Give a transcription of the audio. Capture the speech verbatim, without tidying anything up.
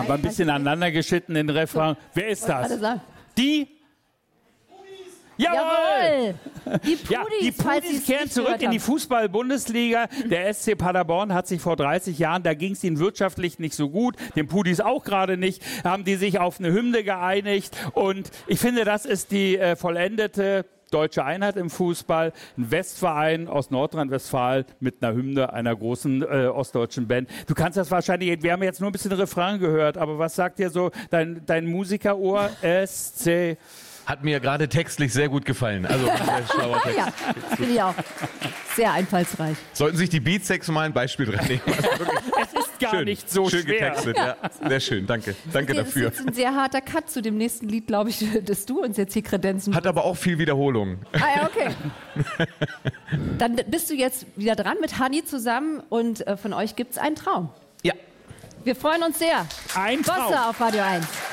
Aber ein bisschen aneinander geschnitten in den Refrain. Wer ist das? Die? Jawohl! Die Pudis, ja, die Pudis kehren zurück in die Fußball-Bundesliga. Der S C Paderborn hat sich vor dreißig Jahren, da ging es ihnen wirtschaftlich nicht so gut, den Pudis auch gerade nicht, haben die sich auf eine Hymne geeinigt. Und ich finde, das ist die äh, vollendete deutsche Einheit im Fußball. Ein Westverein aus Nordrhein-Westfalen mit einer Hymne einer großen äh, ostdeutschen Band. Du kannst das wahrscheinlich, wir haben jetzt nur ein bisschen Refrain gehört, aber was sagt dir so dein, dein Musikerohr? S C... Hat mir gerade textlich sehr gut gefallen. Also, sehr schlauer Text. Ja, finde ich auch. Sehr einfallsreich. Sollten sich die Beatsex mal ein Beispiel dran nehmen. Also es ist gar schön, nicht so schön schwer. Getextet, ja. Sehr schön, danke. Danke das dafür. Das ist jetzt ein sehr harter Cut zu dem nächsten Lied, glaube ich, das du uns jetzt hier kredenzen. Hat aber auch viel Wiederholung. Ah ja, okay. Dann bist du jetzt wieder dran mit Hanni zusammen und äh, von euch gibt es einen Traum. Ja. Wir freuen uns sehr. Ein Traum. Bosse auf Radio eins.